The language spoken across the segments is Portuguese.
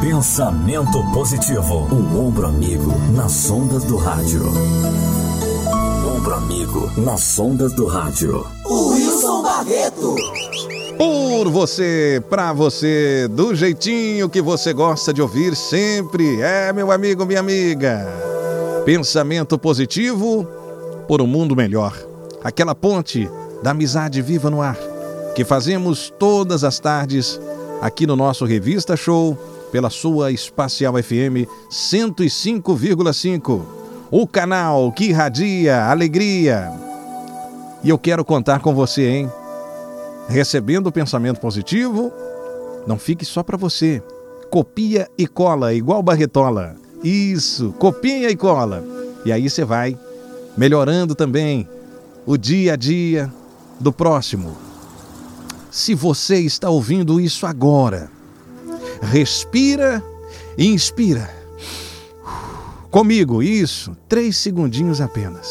Pensamento positivo. O ombro amigo nas ondas do rádio. Ombro amigo nas ondas do rádio. O Wilson Barreto. Por você, pra você, do jeitinho que você gosta de ouvir sempre. Meu amigo, minha amiga. Pensamento positivo por um mundo melhor. Aquela ponte da amizade viva no ar, que fazemos todas as tardes aqui no nosso Revista Show, pela sua Espacial FM 105,5. O canal que irradia alegria. E eu quero contar com você, hein? Recebendo o pensamento positivo, não fique só para você. Copia e cola, igual Barretola. Isso, copia e cola. E aí você vai melhorando também o dia a dia do próximo. Se você está ouvindo isso agora, respira e inspira. Comigo, isso, 3 segundinhos apenas.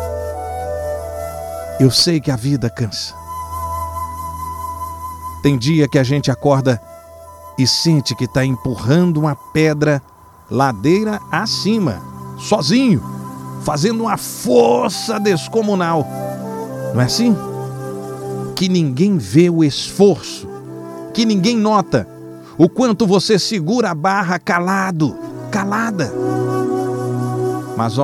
Eu sei que a vida cansa. Tem dia que a gente acorda e sente que está empurrando uma pedra ladeira acima, sozinho, fazendo uma força descomunal. Não é assim? Que ninguém vê o esforço, que ninguém nota o quanto você segura a barra calada. Mas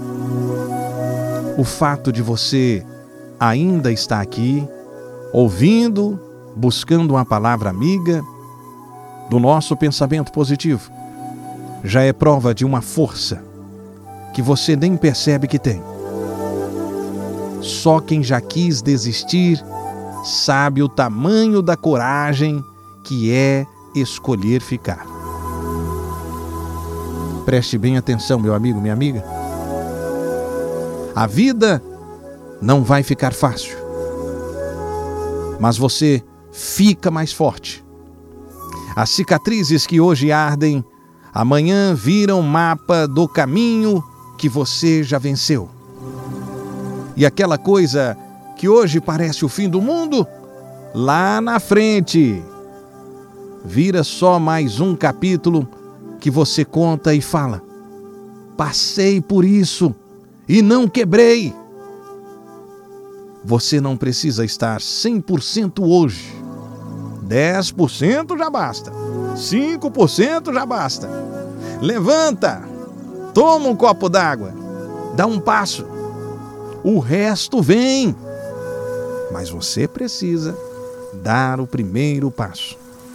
o fato de você ainda estar aqui, ouvindo, buscando uma palavra amiga do nosso pensamento positivo, já é prova de uma força que você nem percebe que tem. Só quem já quis desistir sabe o tamanho da coragem que é escolher ficar. Preste bem atenção, meu amigo, minha amiga. A vida não vai ficar fácil, mas você fica mais forte. As cicatrizes que hoje ardem, amanhã viram mapa do caminho que você já venceu. E aquela coisa que hoje parece o fim do mundo, lá na frente vira só mais um capítulo que você conta e fala: passei por isso e não quebrei. Você não precisa estar 100% hoje. 10% já basta. 5% já basta. Levanta, toma um copo d'água, dá um passo. O resto vem. Mas você precisa dar o primeiro passo.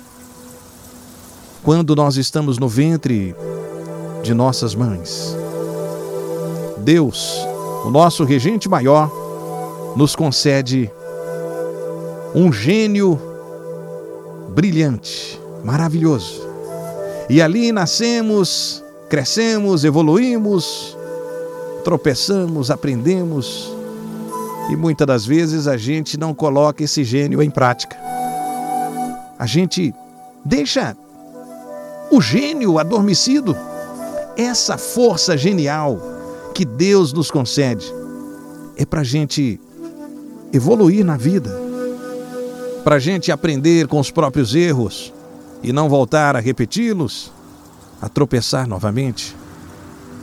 Quando nós estamos no ventre de nossas mães, Deus, o nosso regente maior, nos concede um gênio brilhante, maravilhoso. E ali nascemos, crescemos, evoluímos, tropeçamos, aprendemos. E muitas das vezes a gente não coloca esse gênio em prática. A gente deixa o gênio adormecido. Essa força genial que Deus nos concede é para a gente evoluir na vida, para a gente aprender com os próprios erros e não voltar a repeti-los, a tropeçar novamente.